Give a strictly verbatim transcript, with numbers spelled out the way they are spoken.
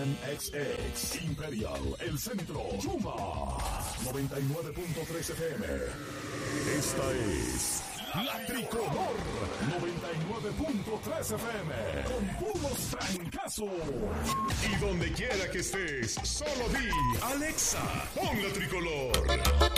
N X X, Imperial, El Centro, Chuma, noventa y nueve punto tres F M. Esta es La Tricolor, noventa y nueve punto tres F M, con puros trancazos. Y donde quiera que estés, solo di, Alexa, pon La Tricolor.